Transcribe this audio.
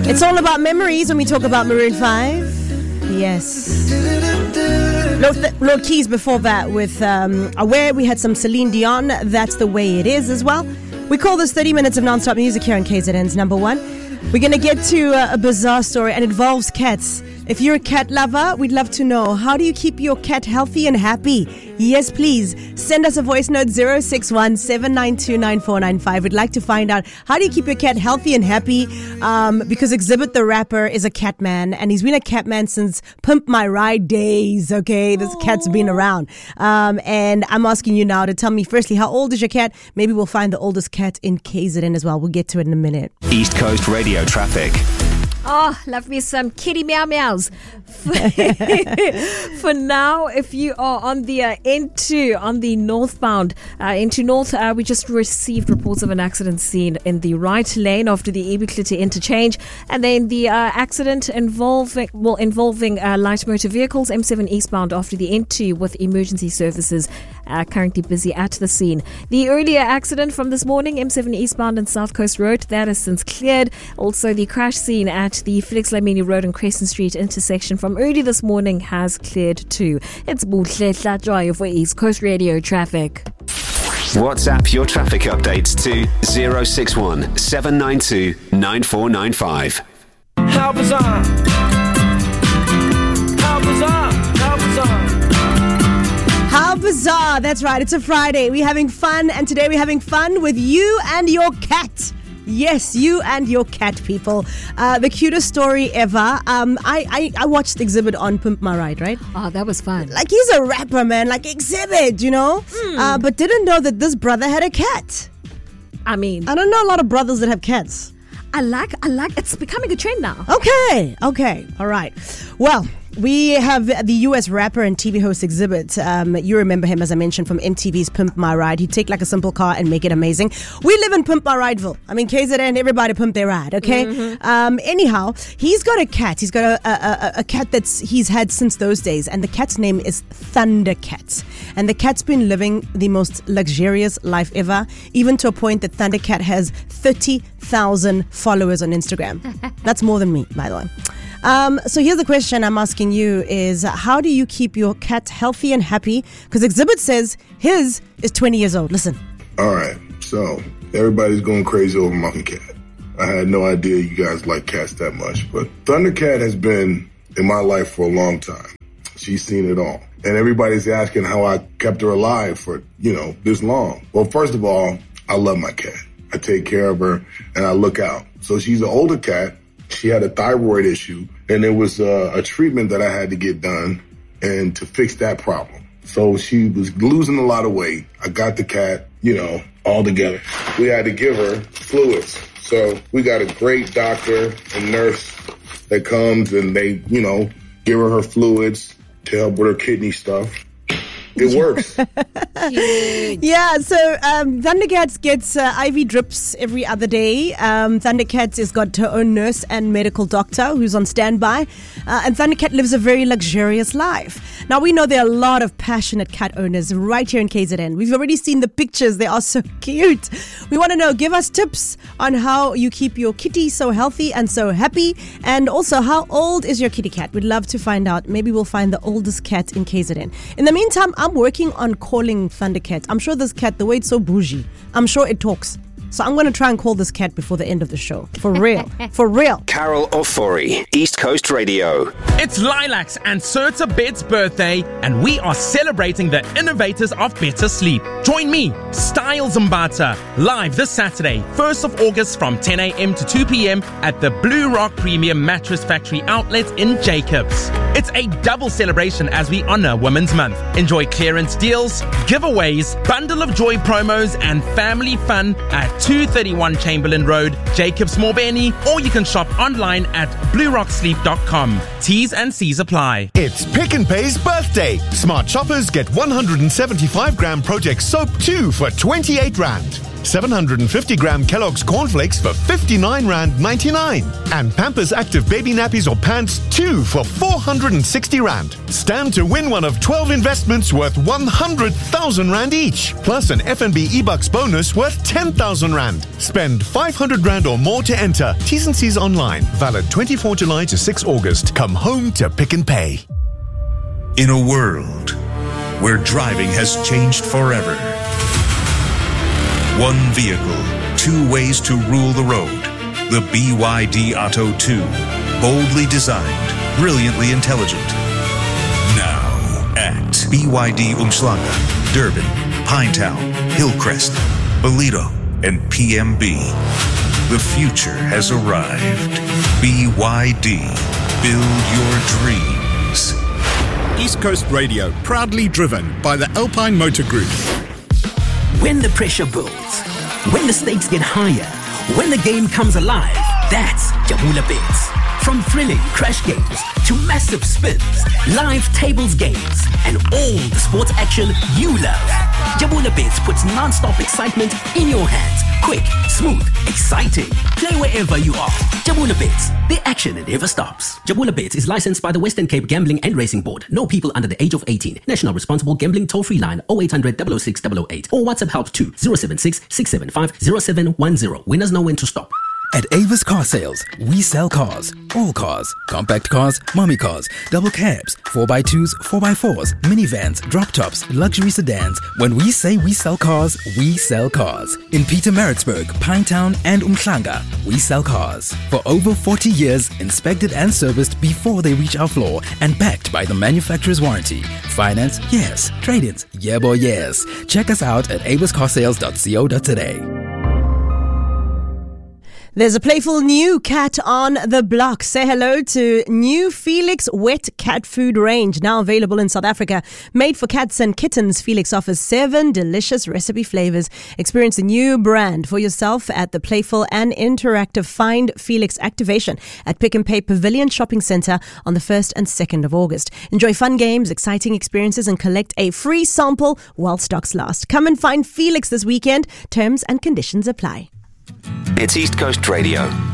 It's all about memories when we talk about Maroon 5. Yes. Lord Keys before that with Aware. We had some Celine Dion, That's the Way It Is as well. We call this 30 minutes of non-stop music here on KZN's number one. We're going to get to a bizarre story and it involves cats. If you're a cat lover, we'd love to know, how do you keep your cat healthy and happy? Yes, please. Send us a voice note 061 792 9495. We'd like to find out, how do you keep your cat healthy and happy? Because Exhibit the rapper is a cat man, and he's been a cat man since Pimp My Ride days, okay? This cat's been around. And I'm asking you now to tell me, firstly, how old is your cat? Maybe we'll find the oldest cat in KZN as well. We'll get to it in a minute. East Coast Radio traffic. Oh, love me some kitty meow meows. For now, if you are on the N2, on the northbound, into north, we just received reports of an accident scene in the right lane after the Ebukliti interchange. And then the accident involving light motor vehicles, M7 eastbound after the N2 with emergency services currently busy at the scene. The earlier accident from this morning, M7 eastbound and South Coast Road, that has since cleared. Also, the crash scene at the Felix Lamini Road and Crescent Street intersection from early this morning has cleared too. It's Buhle Hlatshwayo for East Coast Radio traffic. WhatsApp your traffic updates to 061 792 9495. How bizarre. How bizarre. How bizarre. How bizarre. That's right. It's a Friday. We're having fun, and today we're having fun with you and your cat. Yes, you and your cat, people. The cutest story ever. I watched Exhibit on Pimp My Ride, right? Oh, that was fun. Like, he's a rapper, man. Like Exhibit, you know? But didn't know that this brother had a cat. I mean, I don't know a lot of brothers that have cats. I like. It's becoming a trend now. Okay. All right. Well, we have the US rapper and TV host Exhibit. You remember him, as I mentioned, from MTV's Pimp My Ride. He'd take like a simple car and make it amazing. We live in Pimp My Rideville. I mean, KZN, everybody pimp their ride, okay? Anyhow, he's got a cat. He's got a cat he's had since those days. And the cat's name is Thundercat. And the cat's been living the most luxurious life ever, even to a point that Thundercat has 30,000 followers on Instagram. That's more than me, by the way. So here's the question I'm asking you is, how do you keep your cat healthy and happy? Because Exhibit says his is 20 years old. Listen. All right. So everybody's going crazy over Monkey Cat. I had no idea you guys like cats that much. But Thundercat has been in my life for a long time. She's seen it all. And everybody's asking how I kept her alive for, this long. Well, first of all, I love my cat. I take care of her and I look out. So she's an older cat. She had a thyroid issue, and there was a treatment that I had to get done and to fix that problem. So she was losing a lot of weight. I got the cat, all together. We had to give her fluids. So we got a great doctor and nurse that comes and they, give her fluids to help with her kidney stuff. It works. Yeah, so Thundercat gets IV drips every other day. Thundercat has got her own nurse and medical doctor who's on standby. And Thundercat lives a very luxurious life. Now, we know there are a lot of passionate cat owners right here in KZN. We've already seen the pictures. They are so cute. We want to know, give us tips on how you keep your kitty so healthy and so happy. And also, how old is your kitty cat? We'd love to find out. Maybe we'll find the oldest cat in KZN. In the meantime, I'm working on calling Thundercat. I'm sure this cat, the way it's so bougie, I'm sure it talks. So I'm going to try and call this cat before the end of the show. For real. For real. Carol Ofori, East Coast Radio. It's Lilacs and Serta Bed's birthday, and we are celebrating the innovators of better sleep. Join me, Style Zambata, live this Saturday, 1st of August from 10 a.m. to 2 p.m. at the Blue Rock Premium Mattress Factory outlet in Jacobs. It's a double celebration as we honor Women's Month. Enjoy clearance deals, giveaways, bundle of joy promos, and family fun at 231 Chamberlain Road, Jacobs Morbeni, or you can shop online at bluerocksleep.com. T's and C's apply. It's Pick n Pay's birthday. Smart shoppers get 175 gram Project Soap 2 for 28 Rand. 750-gram Kellogg's cornflakes for 59 Rand 99. And Pampers Active Baby Nappies or Pants 2 for 460 Rand. Stand to win one of 12 investments worth 100,000 Rand each. Plus an FNB eBucks bonus worth 10,000 Rand. Spend 500 Rand or more to enter. T's and C's online. Valid 24 July to 6 August. Come home to Pick and Pay. In a world where driving has changed forever. One vehicle, two ways to rule the road. The BYD Atto 2. Boldly designed, brilliantly intelligent. Now at BYD Umhlanga, Durban, Pinetown, Hillcrest, Ballito, and PMB. The future has arrived. BYD. Build your dreams. East Coast Radio, proudly driven by the Alpine Motor Group. When the pressure builds, when the stakes get higher, when the game comes alive, that's Jabula Bets. From thrilling crash games to massive spins, live tables games, and all the sports action you love. Jabula Bets puts non-stop excitement in your hands. Quick, smooth, exciting. Play wherever you are. Jabula Bets, the action that never stops. Jabula Bets is licensed by the Western Cape Gambling and Racing Board. No people under the age of 18. National Responsible Gambling Toll-Free Line 0800 006 008 or WhatsApp help to 076 675 0710. Winners know when to stop. At Avis Car Sales, we sell cars. All cars. Compact cars, mommy cars, double cabs, 4x2s, 4x4s, minivans, drop tops, luxury sedans. When we say we sell cars, we sell cars. In Pietermaritzburg, Pinetown, and Umhlanga, we sell cars. For over 40 years, inspected and serviced before they reach our floor and backed by the manufacturer's warranty. Finance? Yes. Trade-ins? Yeah boy, yes. Check us out at aviscarsales.co.za. There's a playful new cat on the block. Say hello to new Felix Wet Cat Food range, now available in South Africa. Made for cats and kittens, Felix offers 7 delicious recipe flavors. Experience the new brand for yourself at the playful and interactive Find Felix activation at Pick and Pay Pavilion Shopping Centre on the 1st and 2nd of August. Enjoy fun games, exciting experiences, and collect a free sample while stocks last. Come and find Felix this weekend. Terms and conditions apply. It's East Coast Radio.